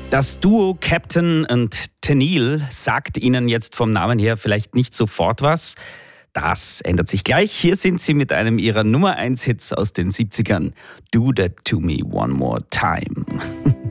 Das Duo Captain und Tennille sagt Ihnen jetzt vom Namen her vielleicht nicht sofort was. Das ändert sich gleich. Hier sind sie mit einem ihrer Nummer 1 Hits aus den 70ern. Do That To Me One More Time.